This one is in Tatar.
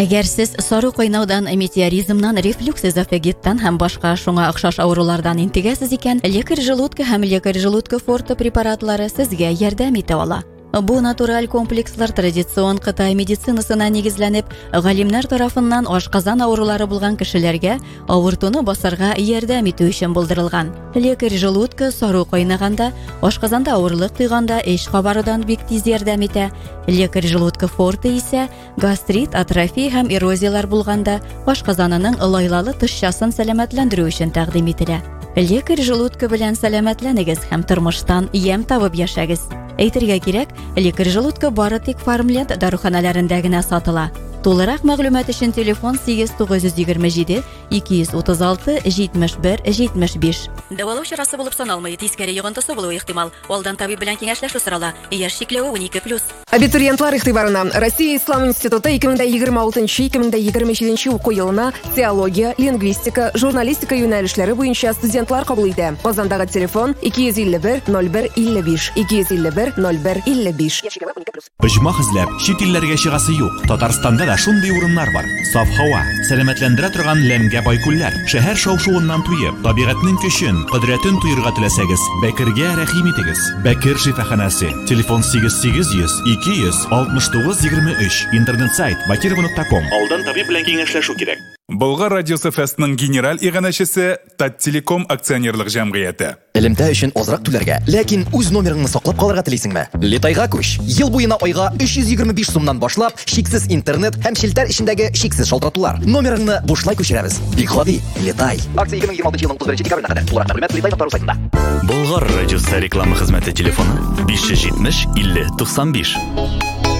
Әгәр сез сары кайнаудан, метеоризмнан, рефлюкс эзофагиттан һәм башка шуңа охшаш авырулардан интегәсез икән, лекарь желудка һәм лекарь желудка форте препаратлары сезгә ярдәм итә ала. Бу натураль комплекслар традицион Кытай медицинасына нигезләнеп, галимнәр тарафыннан ашказан авырулары булган кешеләргә авыртуны басарга ярдәм итү өчен булдырылган. Лекарь желудка сары кайнаганда, ашказанда авырлык тойганда эш кабарыдан бик тиз ярдәм итә. Лекарь желудка форте исә гастрит, атрофия һәм эрозиялар булганда ашказанының лайлалы тышчасын сәламәтләндерү өчен тәкъдим ителә. Лекарь желудка белән сәламәтләнегез һәм тормыштан ям табып яшәгез. Әйтергә кирәк, лекарь желудка бары тик Фармленд даруханаларында гына сатыла. Тулырак мәгълүмат өчен телефон 8927 236 71 75. Дәвалау чарасы булып саналмый, тискәре йогынтысы булуы ихтимал. Алдан табиб белән киңәшләшү сорала. Яшь чикләве 12+. Абитуриентлар игътибарына Россия Ислам институты 2026-2027 уку елына теология, лингвистика, журналистика юнәлешләре буенча студентлар кабул итә. Казандагы телефон 251 01 55 251 01 55. Оҗмах эзләп, чит илләргә чыгасы юк. Татарстанда да шундый урыннар бар. Саф һава, сәламәтләндерә торган ләмгә байкүлләр. Шәһәр шау-шуыннан туеп, табигатьнең көчен, кодрәтен туйырга теләсәгез, Бәкергә рәхим итегез. Бәкер шифаханасы. Телефон 8800 200 69 23. Интернет сайт bakirov.com. Алдан табиб белән киңәшләшү кирәк. Болгар радиосы фестның генераль иганәчесе Таттелеком акционерлык җәмгыяте. Элемтә өчен азрак түләргә, ләкин үз номерыңны саклап калырга телисеңме? Литайга күч. Ел буена айга 325 сумнан башлап, шиксез интернет һәм челтәр эчендәге шиксез шалтыратулар. Номерыңны бушлай күчерәбез. Бик гади. Литай. Акция 2026 елның 9 декабренә кадәр. Тулырак мәгълүмат Литай.ру сайтында. Болгар радиосы реклама хезмәте телефоны 570 50 95.